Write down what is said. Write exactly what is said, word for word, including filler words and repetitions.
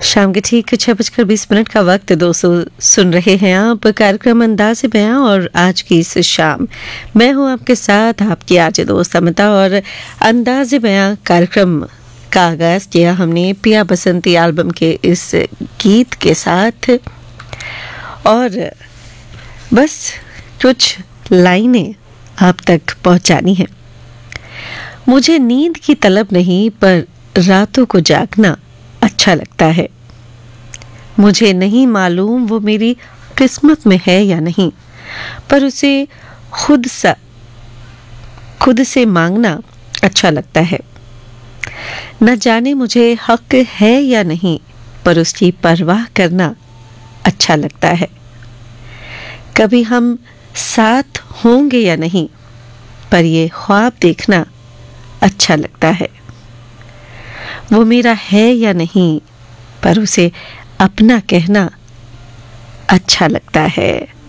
शाम के ठीक छह बजकर बीस मिनट का वक्त दोस्तों, सुन रहे हैं आप कार्यक्रम अंदाज़े बयां। और आज की इस शाम मैं हूं आपके साथ, आपकी आज दोस्त अमिता। और अंदाज़े बयां कार्यक्रम का आगाज़ किया हमने पिया बसंती एल्बम के इस गीत के साथ। और बस कुछ लाइनें आप तक पहुंचानी है। मुझे नींद की तलब नहीं, पर रातों को जागना अच्छा लगता है। मुझे नहीं मालूम वो मेरी किस्मत में है या नहीं, पर उसे खुद सा खुद से मांगना अच्छा लगता है। न जाने मुझे हक है या नहीं, पर उसकी परवाह करना अच्छा लगता है। कभी हम साथ होंगे या नहीं, पर ये ख्वाब देखना अच्छा लगता है। वो मेरा है या नहीं, पर उसे अपना कहना अच्छा लगता है।